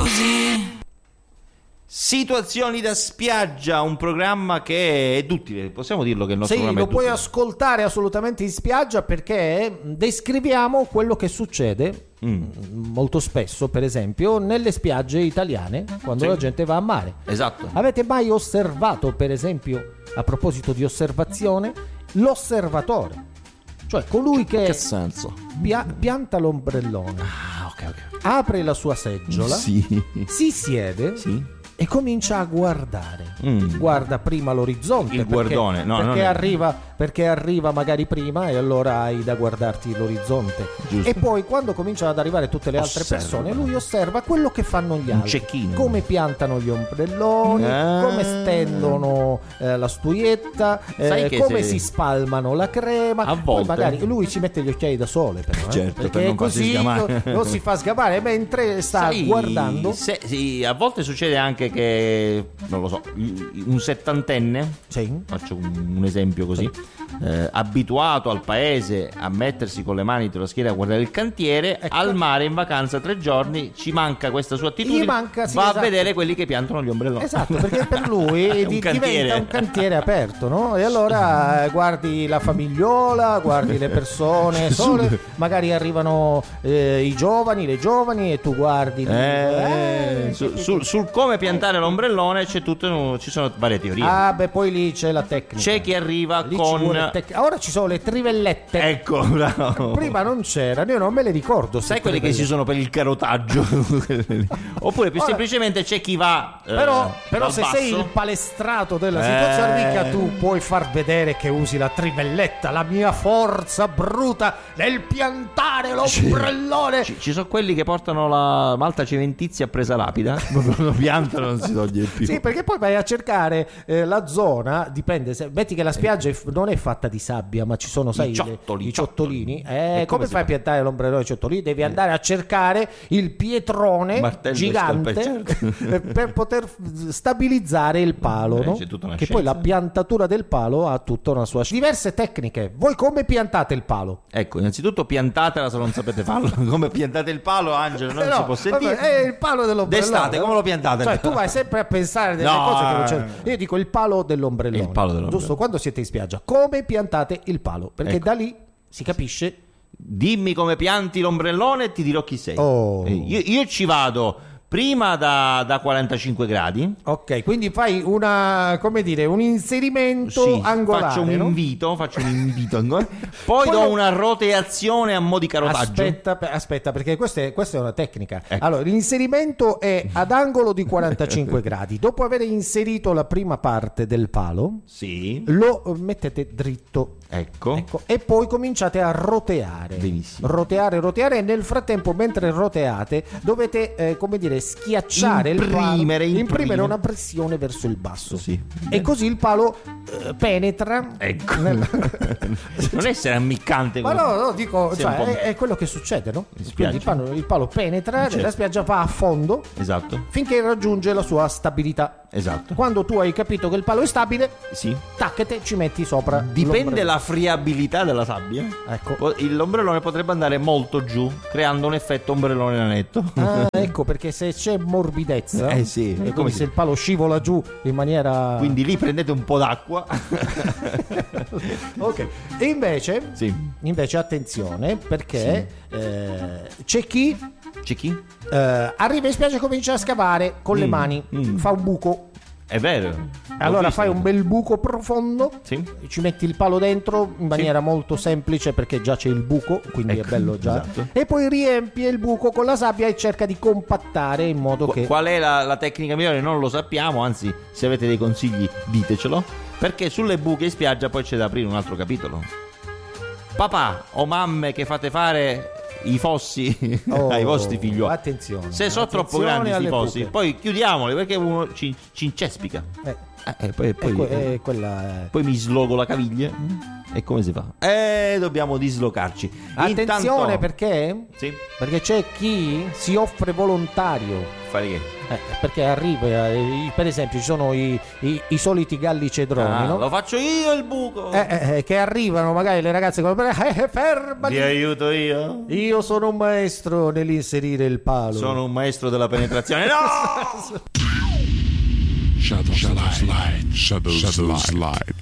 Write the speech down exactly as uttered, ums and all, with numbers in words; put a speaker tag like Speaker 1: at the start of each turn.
Speaker 1: così.
Speaker 2: Situazioni da spiaggia, un programma che è duttile, possiamo dirlo che il nostro
Speaker 3: sì,
Speaker 2: programma
Speaker 3: lo
Speaker 2: è
Speaker 3: puoi
Speaker 2: duttile.
Speaker 3: ascoltare assolutamente in spiaggia, perché descriviamo quello che succede mm. molto spesso, per esempio, nelle spiagge italiane, quando
Speaker 2: sì.
Speaker 3: la gente va a mare.
Speaker 2: Esatto.
Speaker 3: Avete mai osservato, per esempio, a proposito di osservazione, l'osservatore? Cioè colui che,
Speaker 2: che senso?
Speaker 3: Pia- pianta l'ombrellone,
Speaker 2: Ah, ok, ok.
Speaker 3: apre la sua seggiola,
Speaker 2: Sì.
Speaker 3: si siede
Speaker 2: Sì.
Speaker 3: e comincia a guardare.
Speaker 2: Mm.
Speaker 3: Guarda prima l'orizzonte,
Speaker 2: Il
Speaker 3: perché,
Speaker 2: guardone, no, non
Speaker 3: perché
Speaker 2: è-
Speaker 3: arriva, perché arriva magari prima, e allora hai da guardarti l'orizzonte.
Speaker 2: Giusto.
Speaker 3: E poi quando cominciano ad arrivare tutte le altre
Speaker 2: Osserva.
Speaker 3: persone, lui osserva quello che fanno gli
Speaker 2: Un
Speaker 3: altri,
Speaker 2: cecchino.
Speaker 3: come piantano gli ombrelloni,
Speaker 2: Ah.
Speaker 3: come stendono eh, la stuietta, eh,
Speaker 2: Sai che
Speaker 3: come
Speaker 2: se-
Speaker 3: si spalmano la crema.
Speaker 2: A
Speaker 3: Poi
Speaker 2: volte-
Speaker 3: magari lui ci mette gli occhiali da sole, però, eh,
Speaker 2: Certo,
Speaker 3: perché
Speaker 2: per non farsi
Speaker 3: così
Speaker 2: sgamare.
Speaker 3: non si fa sgamare mentre sta
Speaker 2: Sai,
Speaker 3: guardando.
Speaker 2: se- sì, a volte succede anche che, non lo so, un settantenne,
Speaker 3: Sì.
Speaker 2: faccio un, un esempio così, eh, abituato al paese a mettersi con le mani dietro la schiena a guardare il cantiere,
Speaker 3: Ecco.
Speaker 2: al mare in vacanza tre giorni, ci manca questa sua attitudine,
Speaker 3: Gli manca, sì,
Speaker 2: va
Speaker 3: esatto.
Speaker 2: a vedere quelli che piantano gli ombrelloni.
Speaker 3: Esatto, perché per lui
Speaker 2: È un
Speaker 3: di-
Speaker 2: cantiere.
Speaker 3: diventa un cantiere aperto, no? E allora eh, guardi la famigliola, guardi le persone sole, magari arrivano eh, i giovani, le giovani, e tu guardi
Speaker 2: Eh,
Speaker 3: eh,
Speaker 2: su- sul, sul come piantare l'ombrellone c'è tutto, ci sono varie teorie.
Speaker 3: ah beh, poi lì c'è la tecnica.
Speaker 2: C'è chi arriva
Speaker 3: Lì ci
Speaker 2: con
Speaker 3: vuole tec- ora ci sono le trivellette.
Speaker 2: ecco, bravo.
Speaker 3: Prima non c'erano, io non me le ricordo.
Speaker 2: Sai
Speaker 3: queste
Speaker 2: quelli che si
Speaker 3: trivellette.
Speaker 2: usano per il carotaggio? Oppure più
Speaker 3: Ora-
Speaker 2: semplicemente c'è chi va eh,
Speaker 3: Però, però
Speaker 2: dal
Speaker 3: se
Speaker 2: basso.
Speaker 3: sei il palestrato della
Speaker 2: Eh.
Speaker 3: situazione, mica tu puoi far vedere che usi la trivelletta, la mia forza bruta nel piantare l'ombrellone.
Speaker 2: Ci, ci sono quelli che portano la malta cementizia presa lapida, lo piantano, non si toglie più.
Speaker 3: Sì, perché poi vai a cercare eh, la zona, dipende, se, metti che la spiaggia è f- non è fatta di sabbia, ma ci sono, sai,
Speaker 2: I ciottoli,
Speaker 3: le- i ciottolini. Eh,
Speaker 2: E come
Speaker 3: come
Speaker 2: si
Speaker 3: fai a
Speaker 2: fa?
Speaker 3: piantare l'ombrellone ai ciottolini? Devi andare a cercare il pietrone
Speaker 2: Martello e
Speaker 3: gigante
Speaker 2: scalpello, certo.
Speaker 3: eh, per poter f- stabilizzare il palo,
Speaker 2: Eh,
Speaker 3: no?
Speaker 2: c'è tutta una
Speaker 3: Che poi
Speaker 2: scienza.
Speaker 3: la piantatura del palo ha tutta una sua diverse tecniche. Voi come piantate il palo?
Speaker 2: Ecco, innanzitutto piantatela se non sapete farlo. Come piantate il palo, Angelo, non
Speaker 3: Eh no,
Speaker 2: si può sentire.
Speaker 3: vabbè, è il palo dell'ombrellone.
Speaker 2: D'estate, come lo piantate?
Speaker 3: Cioè, tu vai sempre a pensare delle
Speaker 2: No,
Speaker 3: cose che non
Speaker 2: eh.
Speaker 3: c'è. Io dico il palo dell'ombrellone.
Speaker 2: Il palo dell'ombrellone.
Speaker 3: Giusto, quando siete in spiaggia, come piantate il palo? Perché
Speaker 2: Ecco.
Speaker 3: da lì si capisce.
Speaker 2: Dimmi come pianti l'ombrellone e ti dirò chi sei.
Speaker 3: Oh.
Speaker 2: Eh, Io, io ci vado prima da, da quarantacinque gradi.
Speaker 3: Ok, quindi fai una, come dire, un inserimento
Speaker 2: Sì,
Speaker 3: angolare.
Speaker 2: faccio un
Speaker 3: no?
Speaker 2: invito, faccio un invito angolare. Poi,
Speaker 3: Poi
Speaker 2: do
Speaker 3: lo-
Speaker 2: una roteazione a mo' di carotaggio.
Speaker 3: Aspetta, pe- aspetta, perché questa è, questa è una tecnica.
Speaker 2: Ecco.
Speaker 3: Allora, l'inserimento è ad angolo di quarantacinque gradi. Dopo aver inserito la prima parte del palo,
Speaker 2: Sì,
Speaker 3: lo eh, mettete dritto.
Speaker 2: ecco.
Speaker 3: Ecco, e poi cominciate a roteare.
Speaker 2: Benissimo.
Speaker 3: Roteare, roteare, e nel frattempo, mentre roteate, dovete, eh, come dire, schiacciare il palo,
Speaker 2: Imprimere,
Speaker 3: imprimere
Speaker 2: imprimere.
Speaker 3: una pressione verso il basso.
Speaker 2: Sì.
Speaker 3: E così il palo eh, penetra.
Speaker 2: Ecco.
Speaker 3: nel-
Speaker 2: Non essere ammiccante.
Speaker 3: Ma
Speaker 2: come-
Speaker 3: no, no, dico,
Speaker 2: Sei un
Speaker 3: cioè,
Speaker 2: po'-
Speaker 3: è, è quello che succede, no?
Speaker 2: In
Speaker 3: Quindi il
Speaker 2: spiaggia.
Speaker 3: palo, il palo penetra
Speaker 2: Certo.
Speaker 3: nella spiaggia, va a fondo
Speaker 2: Esatto,
Speaker 3: finché raggiunge la sua stabilità.
Speaker 2: esatto.
Speaker 3: Quando tu hai capito che il palo è stabile,
Speaker 2: Sì.
Speaker 3: tacchete, ci metti sopra.
Speaker 2: Dipende
Speaker 3: l'ombrellone.
Speaker 2: la friabilità della sabbia.
Speaker 3: Ecco.
Speaker 2: Po- il- L'ombrellone potrebbe andare molto giù, creando un effetto ombrellone nanetto.
Speaker 3: Ah, ecco, perché se c'è morbidezza,
Speaker 2: Eh sì,
Speaker 3: e
Speaker 2: è
Speaker 3: quindi
Speaker 2: come
Speaker 3: se
Speaker 2: se-
Speaker 3: il palo scivola giù in maniera
Speaker 2: Quindi lì prendete un po' d'acqua.
Speaker 3: ok. E invece,
Speaker 2: Sì.
Speaker 3: invece attenzione, perché eh, c'è chi
Speaker 2: C'è chi?
Speaker 3: eh, arriva in spiaggia e comincia a scavare con le
Speaker 2: Mm,
Speaker 3: mani,
Speaker 2: mm.
Speaker 3: fa un buco.
Speaker 2: È vero. L'ho
Speaker 3: Allora
Speaker 2: visto.
Speaker 3: fai un bel buco profondo,
Speaker 2: Sì.
Speaker 3: ci metti il palo dentro in maniera molto semplice, perché già c'è il buco, quindi
Speaker 2: Ecco,
Speaker 3: è bello già.
Speaker 2: esatto.
Speaker 3: E poi riempie il buco con la sabbia e cerca di compattare in modo
Speaker 2: Qu-
Speaker 3: che
Speaker 2: Qual è la, la tecnica migliore? Non lo sappiamo, anzi, se avete dei consigli ditecelo, perché sulle buche in spiaggia poi c'è da aprire un altro capitolo. Papà o mamme che fate fare i fossi
Speaker 3: Oh,
Speaker 2: ai vostri figlioli,
Speaker 3: attenzione,
Speaker 2: se sono troppo
Speaker 3: attenzione
Speaker 2: grandi questi
Speaker 3: alle
Speaker 2: fossi,
Speaker 3: buche.
Speaker 2: poi chiudiamoli, perché uno ci, ci incespica.
Speaker 3: eh,
Speaker 2: Eh, e poi,
Speaker 3: è
Speaker 2: poi,
Speaker 3: que- è quella è-
Speaker 2: poi mi slogo la caviglia. E come si fa? Eh, dobbiamo dislocarci.
Speaker 3: Attenzione,
Speaker 2: Intanto...
Speaker 3: perché?
Speaker 2: Sì?
Speaker 3: Perché c'è chi si offre volontario.
Speaker 2: Fare che?
Speaker 3: Eh, perché arriva, eh, per esempio, ci sono i, i, i soliti galli cedroni,
Speaker 2: Ah,
Speaker 3: no?
Speaker 2: lo faccio io il buco.
Speaker 3: Eh, eh, eh, che arrivano magari le ragazze con eh, fermati.
Speaker 2: Ti aiuto io?
Speaker 3: Io sono un maestro nell'inserire il palo.
Speaker 2: Sono un maestro della penetrazione. No!
Speaker 1: Shadow, Shadow Slide. Shadow, Shadow Slide.